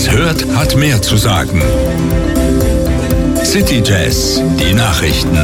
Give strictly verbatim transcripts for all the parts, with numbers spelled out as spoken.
es hört, hat mehr zu sagen. City Jazz, die Nachrichten.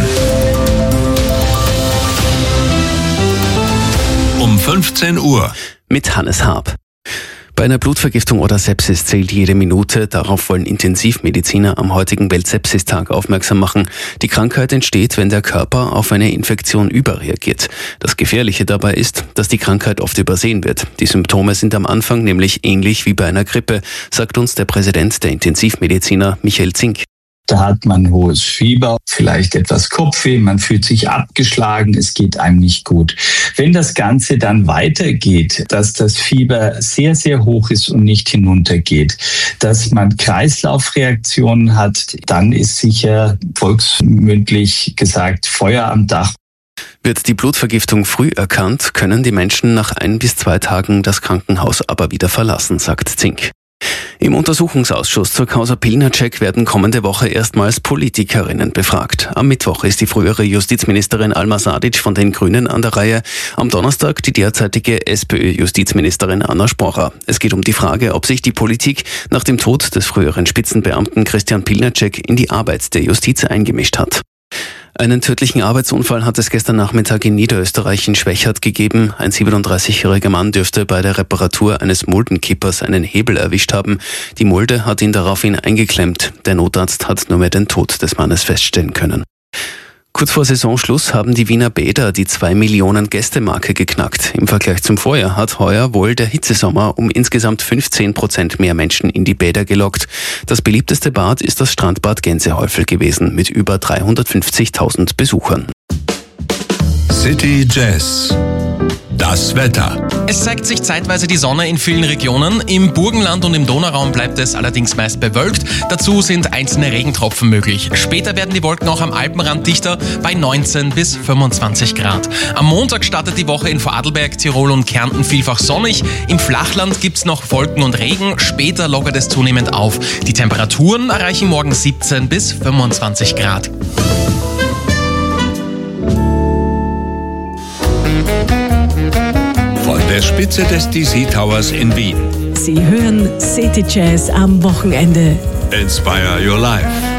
Um fünfzehn Uhr. Mit Hannes Haab. Bei einer Blutvergiftung oder Sepsis zählt jede Minute. Darauf wollen Intensivmediziner am heutigen Welt-Sepsis-Tag aufmerksam machen. Die Krankheit entsteht, wenn der Körper auf eine Infektion überreagiert. Das Gefährliche dabei ist, dass die Krankheit oft übersehen wird. Die Symptome sind am Anfang nämlich ähnlich wie bei einer Grippe, sagt uns der Präsident der Intensivmediziner Michael Zink. Da hat man hohes Fieber, vielleicht etwas Kopfweh, man fühlt sich abgeschlagen, es geht einem nicht gut. Wenn das Ganze dann weitergeht, dass das Fieber sehr, sehr hoch ist und nicht hinuntergeht, dass man Kreislaufreaktionen hat, dann ist sicher volksmündlich gesagt Feuer am Dach. Wird die Blutvergiftung früh erkannt, können die Menschen nach ein bis zwei Tagen das Krankenhaus aber wieder verlassen, sagt Zink. Im Untersuchungsausschuss zur Causa Pilnacek werden kommende Woche erstmals Politikerinnen befragt. Am Mittwoch ist die frühere Justizministerin Alma Sadic von den Grünen an der Reihe, am Donnerstag die derzeitige SPÖ-Justizministerin Anna Sporer. Es geht um die Frage, ob sich die Politik nach dem Tod des früheren Spitzenbeamten Christian Pilnacek in die Arbeit der Justiz eingemischt hat. Einen tödlichen Arbeitsunfall hat es gestern Nachmittag in Niederösterreich in Schwechat gegeben. Ein siebenunddreißigjähriger Mann dürfte bei der Reparatur eines Muldenkippers einen Hebel erwischt haben. Die Mulde hat ihn daraufhin eingeklemmt. Der Notarzt hat nur mehr den Tod des Mannes feststellen können. Kurz vor Saisonschluss haben die Wiener Bäder die zwei Millionen Gäste-Marke geknackt. Im Vergleich zum Vorjahr hat heuer wohl der Hitzesommer um insgesamt fünfzehn Prozent mehr Menschen in die Bäder gelockt. Das beliebteste Bad ist das Strandbad Gänsehäufel gewesen mit über dreihundertfünfzigtausend Besuchern. City Jazz. Das Wetter. Es zeigt sich zeitweise die Sonne in vielen Regionen. Im Burgenland und im Donauraum bleibt es allerdings meist bewölkt. Dazu sind einzelne Regentropfen möglich. Später werden die Wolken auch am Alpenrand dichter bei neunzehn bis fünfundzwanzig Grad. Am Montag startet die Woche in Vorarlberg, Tirol und Kärnten vielfach sonnig. Im Flachland gibt's noch Wolken und Regen. Später lockert es zunehmend auf. Die Temperaturen erreichen morgen siebzehn bis fünfundzwanzig Grad. Von der Spitze des D C Towers in Wien. Sie hören City Jazz am Wochenende. Inspire your life.